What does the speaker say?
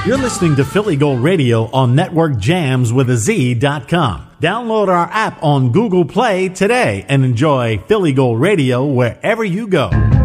You're listening to Philly Gold Radio on NetworkJams.com. Download our app on Google Play today and enjoy Philly Gold Radio wherever you go.